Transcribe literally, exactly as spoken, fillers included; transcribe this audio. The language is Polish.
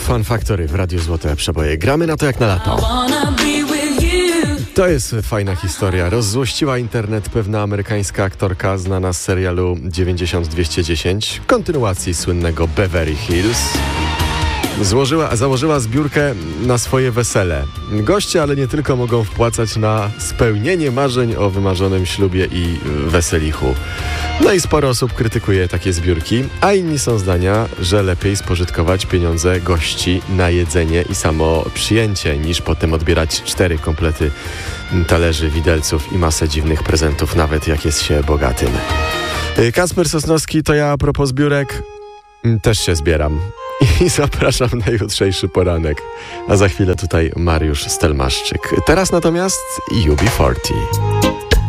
Fun Factory w Radiu Złote Przeboje. Gramy na to jak na lato. To jest fajna historia. Rozzłościła internet pewna amerykańska aktorka znana z serialu dziewięćdziesiąt dwieście dziesięć, kontynuacji słynnego Beverly Hills. Złożyła, założyła zbiórkę na swoje wesele. Goście, ale nie tylko, mogą wpłacać na spełnienie marzeń o wymarzonym ślubie i weselichu. No i sporo osób krytykuje takie zbiórki, a inni są zdania, że lepiej spożytkować pieniądze gości na jedzenie i samo przyjęcie, niż potem odbierać cztery komplety talerzy, widelców i masę dziwnych prezentów, nawet jak jest się bogatym. Kacper Sosnowski, to ja a propos zbiórek, też się zbieram. I zapraszam na jutrzejszy poranek. A za chwilę tutaj Mariusz Stelmaszczyk. Teraz natomiast U B czterdzieści.